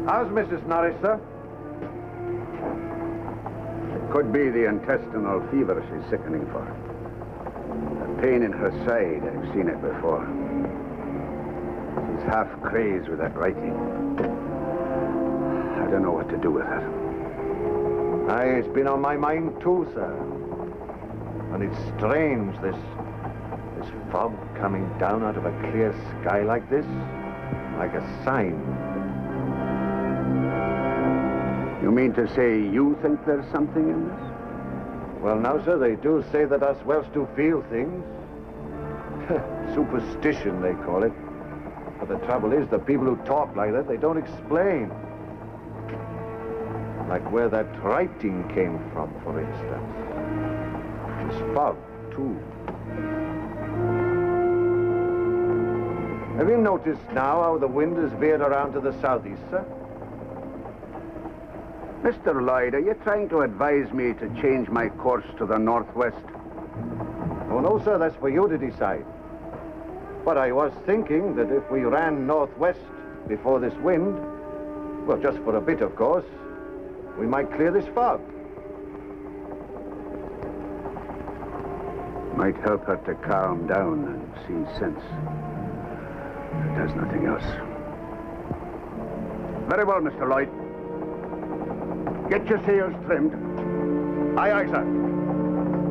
How's Mrs. Norris, sir? It could be the intestinal fever she's sickening for. The pain in her side, I've seen it before. She's half crazed with that writing. I don't know what to do with her. Aye, it's been on my mind too, sir. And it's strange, this fog coming down out of a clear sky like this, like a sign. You mean to say you think there's something in this? Well, now, sir, they do say that us Welsh do feel things. Superstition, they call it. But the trouble is, the people who talk like that, they don't explain. Like where that writing came from, for instance. This fog, too. Have you noticed now how the wind has veered around to the southeast, sir? Mr. Lloyd, are you trying to advise me to change my course to the northwest? Oh, no, sir, that's for you to decide. But I was thinking that if we ran northwest before this wind, well, just for a bit, of course, we might clear this fog. Might help her to calm down and see sense. It does nothing else. Very well, Mr. Lloyd. Get your sails trimmed. Aye, aye, sir.